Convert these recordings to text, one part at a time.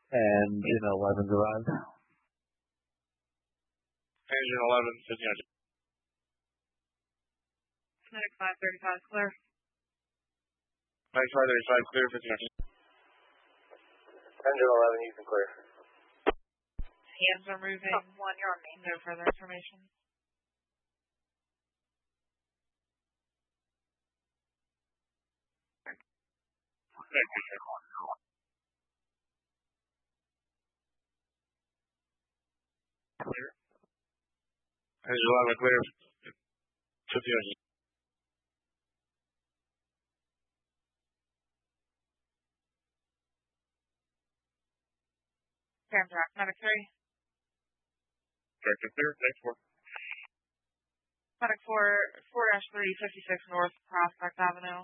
And Engine 11's arrived. Engine 11, 1500. Medic 535 clear. Medic 535 clear, 1500. Engine 11, you can clear. Hands are moving. Oh, 1, you're on me. No further information. Clear. Engine 11 clear, 1500. Camdrack, Medic 3. Director clear, next 4. Medic 4-3, 56 North Prospect Avenue.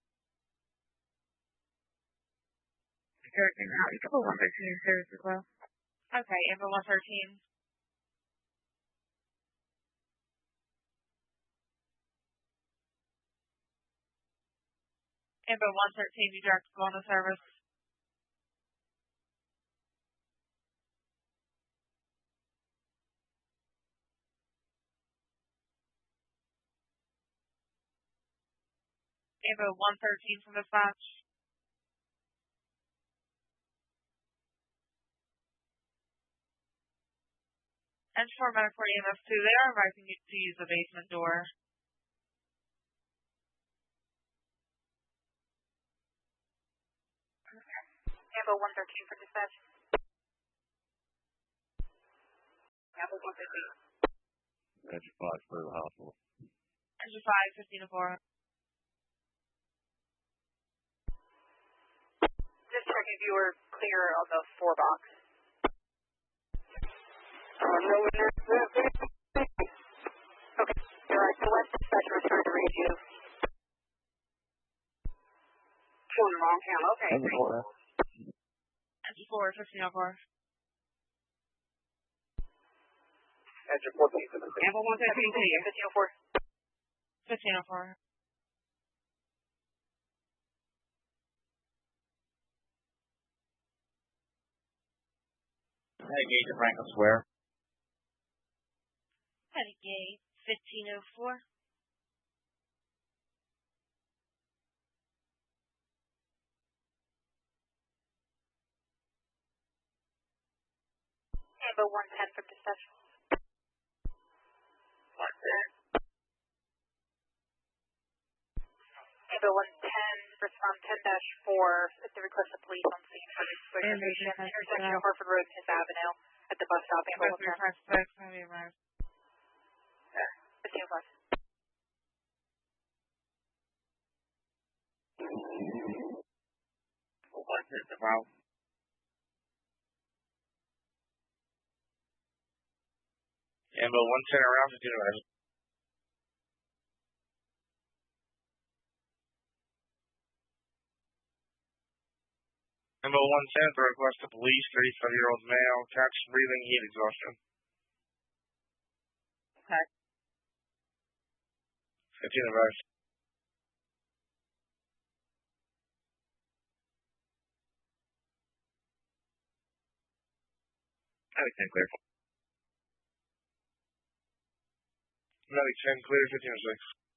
Directing out. You can put 113 in service as well. Okay, Amber 113. Amber 113, you direct go into service. Amber 113 from dispatch. And for Medic 4 EMS 2, they are advising you to use the basement door. Amber 113 for dispatch. Amber 113. Engine 5 clear the hospital. Engine 5, 15-4. Just checking if you were clear on the 4 box. Okay, alright, so let's dispatch return to read you. Showing the wrong count, okay. Engine 4. Engine 4, 15-4. Engine 14 for the Amber 113 to you. 1504. 15-4. Agent Franklin Square. Medic 1504. Amber 110 for dispatch. 110. Amber 110, respond 10-4 at the request of police on scene for investigation. Intersection of Harford Road and His Avenue at the bus stop. Amber 110. 356, maybe arrived. 1505. Wow. Amber 110 around 1500. Amber 110 for request to police, 35-year-old male, catch breathing, heat exhaustion. Okay. 15 advice. Medic 10 clear. Medic 10 clear, 1506.